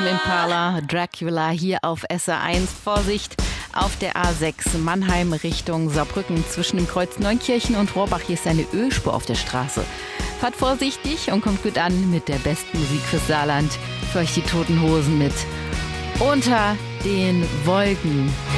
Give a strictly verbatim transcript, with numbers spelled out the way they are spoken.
Tame Impala, Dracula hier auf S R eins. Vorsicht auf der A sechs Mannheim Richtung Saarbrücken zwischen dem Kreuz Neunkirchen und Rohrbach. Hier ist eine Ölspur auf der Straße. Fahrt vorsichtig und kommt gut an mit der besten Musik fürs Saarland. Für euch die Toten Hosen mit Unter den Wolken.